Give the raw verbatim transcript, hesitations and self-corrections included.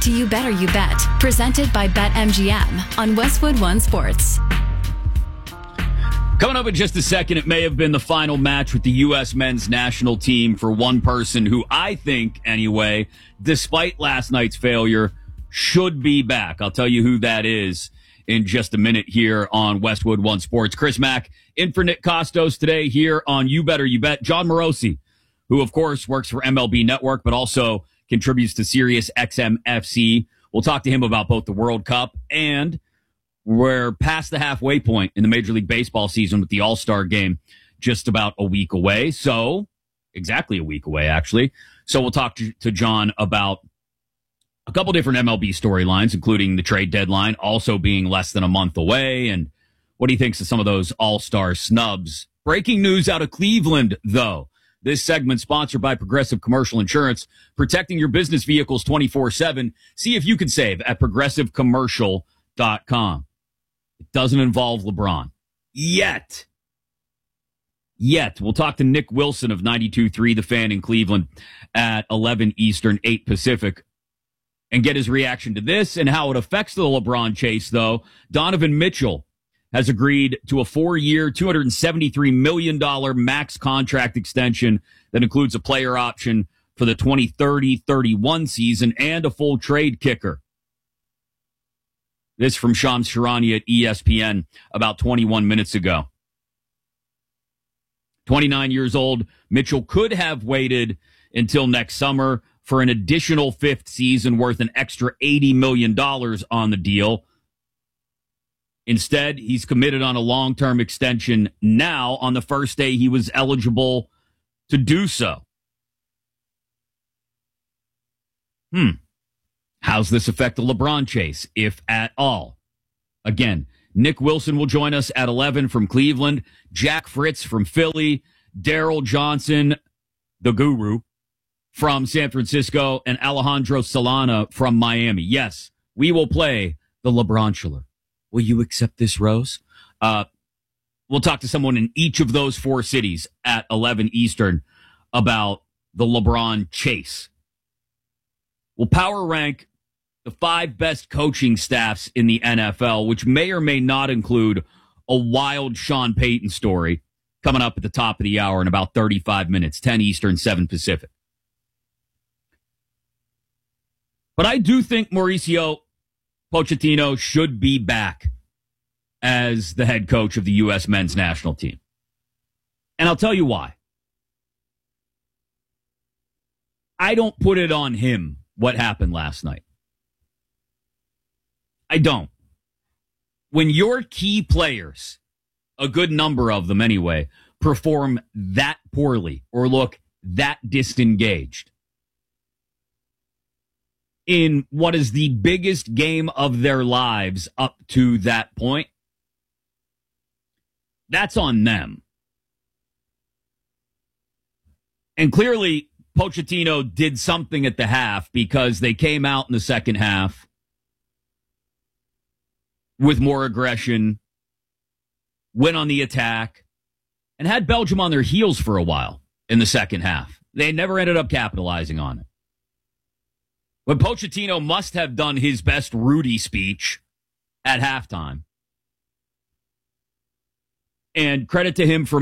to You Better You Bet, presented by BetMGM on Westwood One Sports. Coming up in just a second, it may have been the final match with the U S men's national team for one person who I think, anyway, despite last night's failure, should be back. I'll tell you who that is in just a minute here on Westwood One Sports. Chris Mack in for Nick Costos today here on You Better You Bet. John Morosi, who, of course, works for M L B Network, but also contributes to Sirius X M F C. We'll talk to him about both the World Cup and we're past the halfway point in the Major League Baseball season with the All-Star game just about a week away. So, exactly a week away, actually. So we'll talk to, to John about a couple different M L B storylines, including the trade deadline also being less than a month away, and what he thinks of some of those All-Star snubs. Breaking news out of Cleveland, though. This segment sponsored by Progressive Commercial Insurance, protecting your business vehicles twenty-four seven. See if you can save at progressive commercial dot com. It doesn't involve LeBron. Yet. Yet. We'll talk to Nick Wilson of ninety-two point three The Fan in Cleveland at eleven Eastern, eight Pacific, and get his reaction to this and how it affects the LeBron chase, though. Donovan Mitchell has agreed to a four-year, two hundred seventy-three million dollars max contract extension that includes a player option for the twenty thirty thirty-one season and a full trade kicker. This from Shams Charania at E S P N about twenty-one minutes ago. twenty-nine years old, Mitchell could have waited until next summer for an additional fifth season worth an extra eighty million dollars on the deal. Instead, he's committed on a long-term extension now on the first day he was eligible to do so. Hmm. How's this affect the LeBron chase, if at all? Again, Nick Wilson will join us at eleven from Cleveland, Jack Fritz from Philly, Daryl Johnson, the guru, from San Francisco, and Alejandro Solana from Miami. Yes, we will play the LeBronchular. Will you accept this, Rose? Uh, we'll talk to someone in each of those four cities at eleven Eastern about the LeBron chase. We'll power rank the five best coaching staffs in the N F L, which may or may not include a wild Sean Payton story coming up at the top of the hour in about thirty-five minutes, ten Eastern, seven Pacific. But I do think Mauricio Pochettino should be back as the head coach of the U S men's national team. And I'll tell you why. I don't put it on him what happened last night. I don't. When your key players, a good number of them anyway, perform that poorly or look that disengaged in what is the biggest game of their lives up to that point, that's on them. And clearly, Pochettino did something at the half because they came out in the second half with more aggression, went on the attack, and had Belgium on their heels for a while in the second half. They never ended up capitalizing on it. But Pochettino must have done his best Rudy speech at halftime. And credit to him for